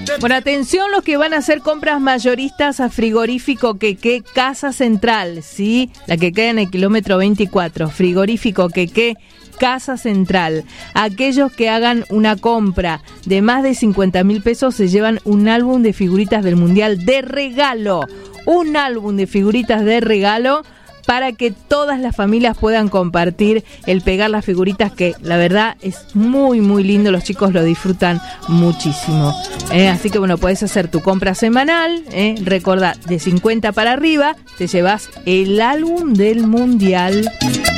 Bueno, atención los que van a hacer compras mayoristas a Frigorífico Quequé, Casa Central, ¿sí? La que queda en el kilómetro 24, Frigorífico Quequé, Casa Central. Aquellos que hagan una compra de más de 50.000 pesos se llevan un álbum de figuritas del Mundial de regalo. Un álbum de figuritas de regalo para que todas las familias puedan compartir el pegar las figuritas, que la verdad es muy muy lindo, los chicos lo disfrutan muchísimo. Así que bueno, puedes hacer tu compra semanal, recordá, de 50 para arriba te llevas el álbum del Mundial.